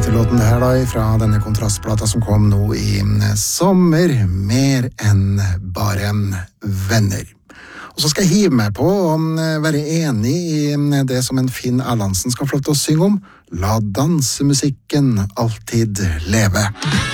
Titellåten det her da, fra denne kontrastplata som kom nå i sommer, mer enn bare venner. Og så skal jeg hive meg på og være enig i det som en Finn Erlandsen skal få lov til å synge om. La dansemusikken alltid leve.